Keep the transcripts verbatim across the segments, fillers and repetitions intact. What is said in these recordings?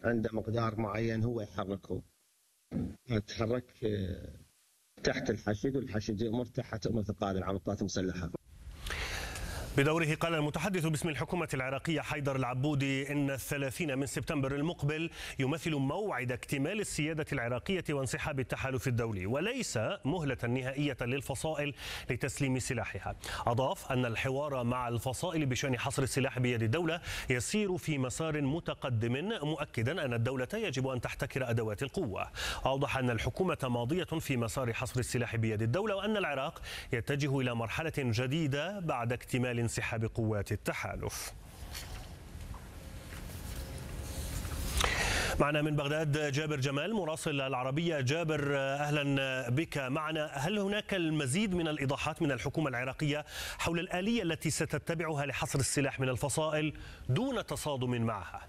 عنده مقدار معين هو يحركه. تحرك تحت الحشد، والحشد يؤمر تحت تؤمر القائد العام للقوات المسلحة. بدوره قال المتحدث باسم الحكومة العراقية حيدر العبودي إن الثلاثين من سبتمبر المقبل يمثل موعد اكتمال السيادة العراقية وانسحاب التحالف الدولي، وليس مهلة نهائية للفصائل لتسليم سلاحها. أضاف أن الحوار مع الفصائل بشأن حصر السلاح بيد الدولة يسير في مسار متقدم، مؤكدا أن الدولة يجب أن تحتكر أدوات القوة. أوضح أن الحكومة ماضية في مسار حصر السلاح بيد الدولة، وأن العراق يتجه إلى مرحلة جديدة بعد اكتمال انسحاب قوات التحالف. معنا من بغداد جابر جمال مراسل العربية. جابر، أهلا بك معنا. هل هناك المزيد من الإيضاحات من الحكومة العراقية حول الآلية التي ستتبعها لحصر السلاح من الفصائل دون تصادم معها؟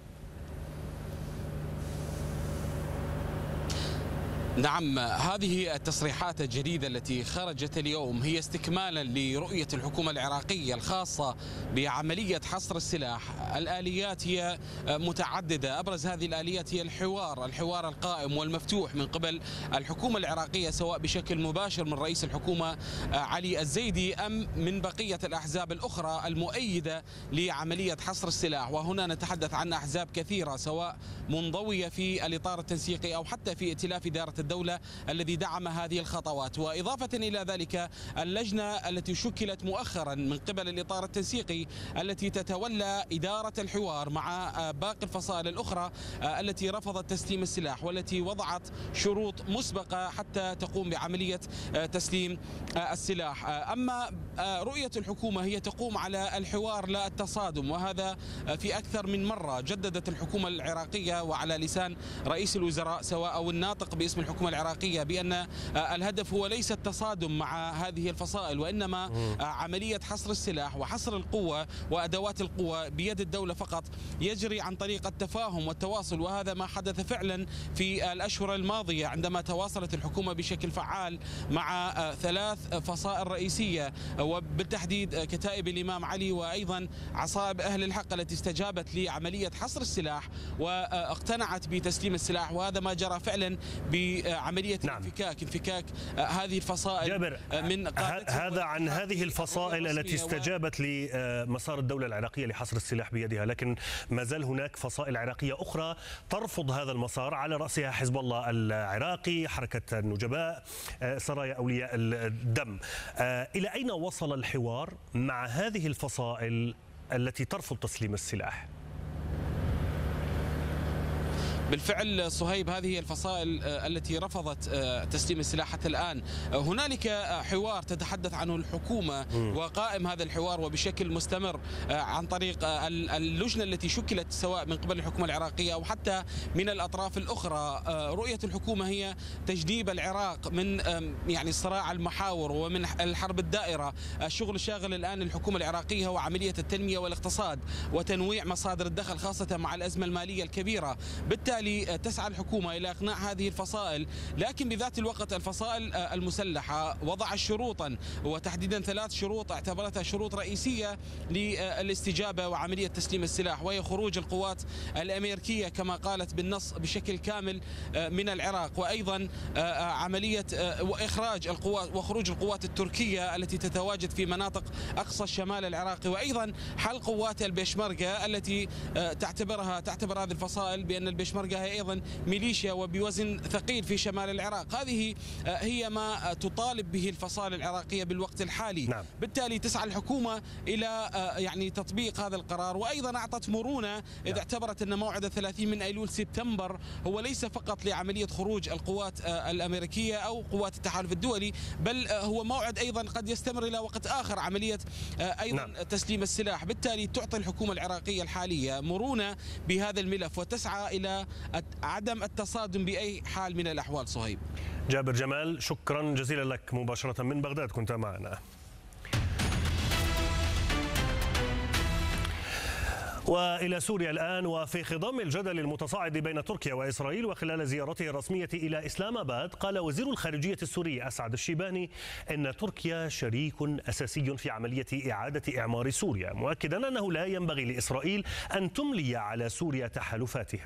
نعم، هذه التصريحات الجديدة التي خرجت اليوم هي استكمالا لرؤية الحكومة العراقية الخاصة بعملية حصر السلاح. الآليات هي متعددة، أبرز هذه الآليات هي الحوار الحوار القائم والمفتوح من قبل الحكومة العراقية، سواء بشكل مباشر من رئيس الحكومة علي الزيدي أم من بقية الأحزاب الأخرى المؤيدة لعملية حصر السلاح. وهنا نتحدث عن أحزاب كثيرة سواء منضوية في الإطار التنسيقي أو حتى في ائتلاف إدارة الدولة الذي دعم هذه الخطوات. وإضافة إلى ذلك اللجنة التي شكلت مؤخرا من قبل الإطار التنسيقي التي تتولى إدارة الحوار مع باقي الفصائل الأخرى التي رفضت تسليم السلاح، والتي وضعت شروط مسبقة حتى تقوم بعملية تسليم السلاح. أما رؤية الحكومة هي تقوم على الحوار لا التصادم، وهذا في أكثر من مرة جددت الحكومة العراقية وعلى لسان رئيس الوزراء سواء أو الناطق باسم الحكومة العراقية بأن الهدف هو ليس التصادم مع هذه الفصائل، وإنما عملية حصر السلاح وحصر القوة وأدوات القوة بيد الدولة فقط يجري عن طريق التفاهم والتواصل. وهذا ما حدث فعلا في الأشهر الماضية عندما تواصلت الحكومة بشكل فعال مع ثلاث فصائل رئيسية، وبالتحديد كتائب الإمام علي وأيضا عصائب أهل الحق التي استجابت لعملية حصر السلاح واقتنعت بتسليم السلاح. وهذا ما جرى فعلا بعملية نعم. انفكاك انفكاك هذه الفصائل جابر، من هذا عن هذه الفصائل التي استجابت لمسار الدولة العراقية لحصر السلاح بيدها، لكن ما زال هناك فصائل عراقية أخرى ترفض هذا المسار، على رأسها حزب الله العراقي، حركة النجباء، سرايا أولياء الدم. إلى أين وصل الحوار مع هذه الفصائل التي ترفض تسليم السلاح؟ بالفعل صهيب، هذه الفصائل التي رفضت تسليم السلاح حتى الآن هنالك حوار تتحدث عنه الحكومة، وقائم هذا الحوار وبشكل مستمر عن طريق اللجنة التي شكلت سواء من قبل الحكومة العراقية أو حتى من الأطراف الأخرى. رؤية الحكومة هي تجنيب العراق من يعني صراع المحاور ومن الحرب الدائرة. الشغل الشاغل الآن الحكومة العراقية هو عملية التنمية والاقتصاد وتنويع مصادر الدخل، خاصة مع الأزمة المالية الكبيرة. بالتالي تسعى الحكومة إلى إقناع هذه الفصائل، لكن بذات الوقت الفصائل المسلحة وضعت شروطا، وتحديدا ثلاث شروط اعتبرتها شروط رئيسية للاستجابة وعملية تسليم السلاح، وهي خروج القوات الأمريكية كما قالت بالنص بشكل كامل من العراق، وأيضا عملية وإخراج القوات وخروج القوات التركية التي تتواجد في مناطق أقصى الشمال العراقي، وأيضا حل قوات البيشمركة التي تعتبرها تعتبر هذه الفصائل بأن البيشمركة هي أيضا ميليشيا وبوزن ثقيل في شمال العراق. هذه هي ما تطالب به الفصائل العراقية بالوقت الحالي. نعم. بالتالي تسعى الحكومة إلى يعني تطبيق هذا القرار، وأيضا أعطت مرونة إذا نعم. اعتبرت أن موعد الثلاثين من أيلول سبتمبر هو ليس فقط لعملية خروج القوات الأمريكية أو قوات التحالف الدولي، بل هو موعد أيضا قد يستمر إلى وقت آخر عملية أيضا نعم. تسليم السلاح. بالتالي تعطي الحكومة العراقية الحالية مرونة بهذا الملف وتسعى إلى عدم التصادم بأي حال من الأحوال. صهيب. جابر جمال، شكرا جزيلا لك مباشرة من بغداد كنت معنا. وإلى سوريا الآن، وفي خضم الجدل المتصاعد بين تركيا وإسرائيل وخلال زيارته الرسمية إلى إسلام آباد، قال وزير الخارجية السوري أسعد الشيباني إن تركيا شريك أساسي في عملية إعادة إعمار سوريا، مؤكدا أنه لا ينبغي لإسرائيل أن تملي على سوريا تحالفاتها.